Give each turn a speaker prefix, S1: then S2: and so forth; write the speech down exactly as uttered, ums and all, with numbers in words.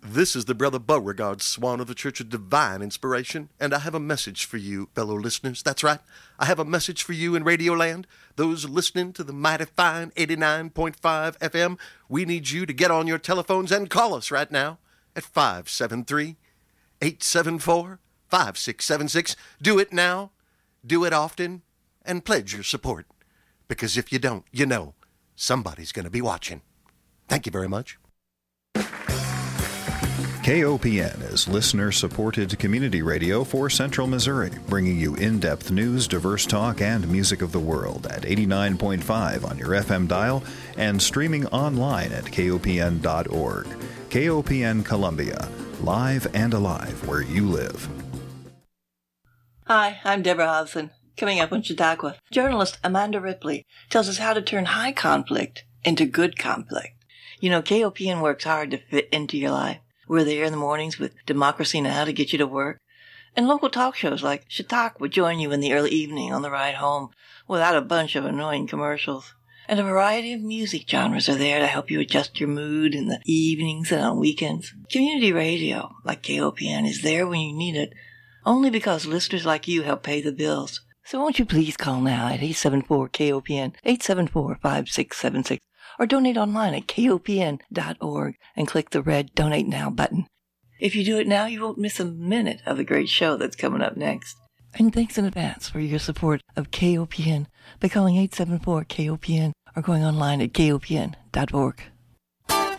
S1: This is the Brother Beauregard Swan of the Church of Divine Inspiration, and I have a message for you, fellow listeners. That's right. I have a message for you in Radioland. Those listening to the mighty fine eighty-nine point five F M, we need you to get on your telephones and call us right now at five seven three, eight seven four, five six seven six. Do it now, do it often, and pledge your support. Because if you don't, you know, somebody's going to be watching. Thank you very much.
S2: K O P N is listener-supported community radio for Central Missouri, bringing you in-depth news, diverse talk, and music of the world at eighty-nine point five on your F M dial and streaming online at K O P N dot org. K O P N Columbia, live and alive where you live.
S3: Hi, I'm Deborah Hobson. Coming up on Chautauqua, journalist Amanda Ripley tells us how to turn high conflict into good conflict. You know, K O P N works hard to fit into your life. We're there in the mornings with Democracy Now! To get you to work. And local talk shows like Chautauqua will join you in the early evening on the ride home without a bunch of annoying commercials. And a variety of music genres are there to help you adjust your mood in the evenings and on weekends. Community radio, like K O P N, is there when you need it, only because listeners like you help pay the bills. So won't you please call now at eight seven four K O P N, eight seven four, five six seven six, or donate online at K O P N dot org and click the red Donate Now button. If you do it now, you won't miss a minute of the great show that's coming up next. And thanks in advance for your support of K O P N by calling eight seven four K O P N or going online at K O P N dot org.